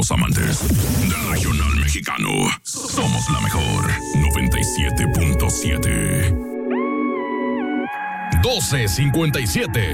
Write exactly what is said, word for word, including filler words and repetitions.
los amantes del regional mexicano. Somos la mejor noventa y siete punto siete. doce cincuenta y siete.